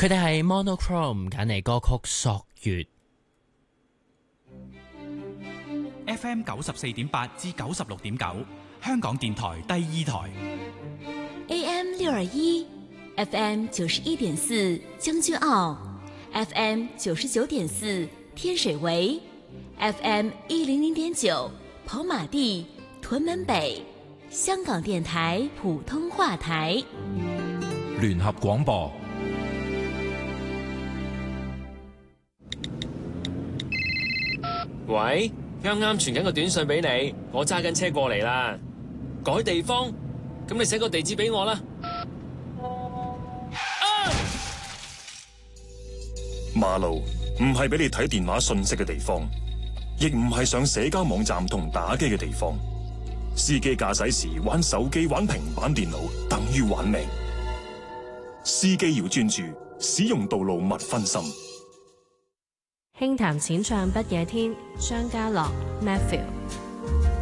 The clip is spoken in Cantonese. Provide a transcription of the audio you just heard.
佢哋係 Monochrome 揀嚟歌曲《朔月》。 FM 94.8至96.9，香港電台第二台。 AM 621 FM 91.4將軍澳 FM 99.4天水圍 FM 100.9跑馬地屯門北，香港電台普通話台聯合廣播。 喂，啱啱傳緊個短信俾你，我揸緊車過嚟啦。改地方，咁你寫個地址俾我啦。 馬路唔係俾你睇電話信息嘅地方，亦唔係上社交網站同打機嘅地方。司機駕駛時玩手機、玩平板電腦，等於玩命。司機要專注，使用道路勿分心。 輕談淺唱不夜天，張家樂 Matthew。